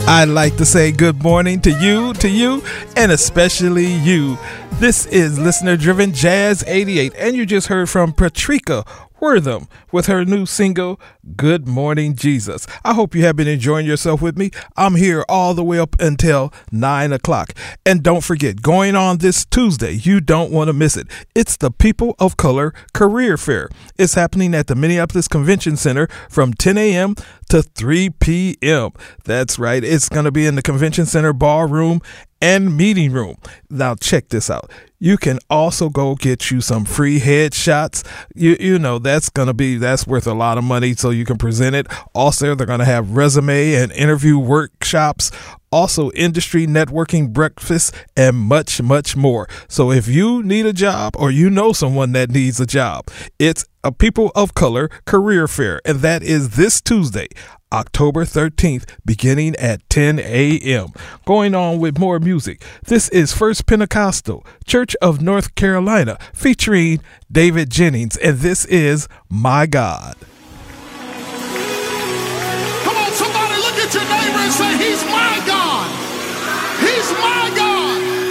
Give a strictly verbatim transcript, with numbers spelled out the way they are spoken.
I'd like to say good morning to you, to you, and especially you. This is Listener Driven Jazz eighty-eight, and you just heard from Patrika Wortham with her new single, Good Morning Jesus. I hope you have been enjoying yourself with me. I'm here all the way up until nine o'clock. And don't forget, going on this Tuesday, you don't want to miss it. It's the People of Color Career Fair. It's happening at the Minneapolis Convention Center from ten a.m. to three p.m. That's right. It's going to be in the Convention Center ballroom and meeting room. Now check this out. You can also go get you some free headshots. You you know, that's going to be, that's worth a lot of money so you can present it. Also, they're going to have resume and interview workshops, also industry networking breakfast, and much, much more. So if you need a job or you know someone that needs a job, it's a People of Color Career Fair, and that is this Tuesday, October thirteenth, beginning at ten a.m. Going on with more music. This is First Pentecostal Church of North Carolina featuring David Jennings, and this is My God. Come on, somebody look at your neighbor and say, He's my God.